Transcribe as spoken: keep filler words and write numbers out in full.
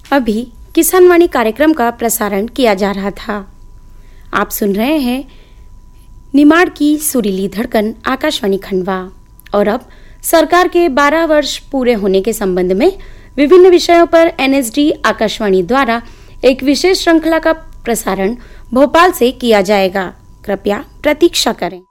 अभी किसानवाणी कार्यक्रम का प्रसारण किया जा रहा था। आप सुन रहे हैं निमाड़ की सुरीली धड़कन आकाशवाणी खंडवा। और अब सरकार के बारह वर्ष पूरे होने के संबंध में विभिन्न विषयों पर एनएसडी आकाशवाणी द्वारा एक विशेष श्रृंखला का प्रसारण भोपाल से किया जाएगा। कृपया प्रतीक्षा करें।